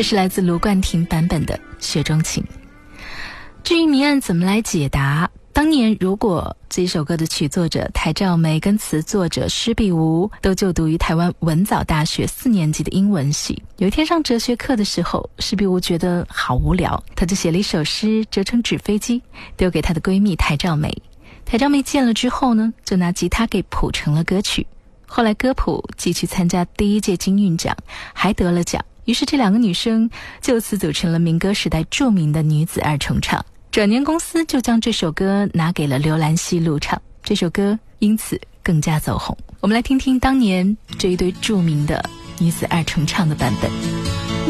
这是来自卢冠廷版本的《雪中情》。至于谜案怎么来解答，当年如果这首歌的曲作者台兆梅跟词作者施碧梧都就读于台湾文藻大学4年级的英文系，有一天上哲学课的时候，施碧梧觉得好无聊，她就写了一首诗折成纸飞机丢给她的闺蜜台兆梅。台兆梅见了之后呢，就拿吉他给谱成了歌曲。后来歌谱继续参加第1届金韵奖，还得了奖。于是这2个女生就此组成了民歌时代著名的女子二重唱。转年公司就将这首歌拿给了刘兰希录唱，这首歌因此更加走红。我们来听听当年这一对著名的女子二重唱的版本。